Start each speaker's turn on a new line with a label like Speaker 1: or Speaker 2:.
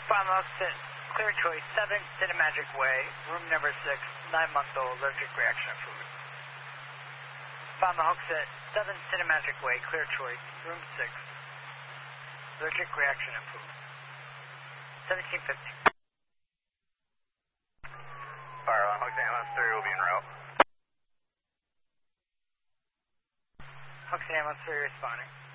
Speaker 1: Bravo Hoxton, clear choice, 7 Cinemagic Way, room number 6, 9-month-old, allergic reaction of food. Bravo Hoxton, 7 Cinemagic Way, clear choice, room 6, allergic reaction of food. 1750.
Speaker 2: Fire on Hoxton Ambulance 3 will be en route.
Speaker 1: Hoxton Ambulance 3 responding.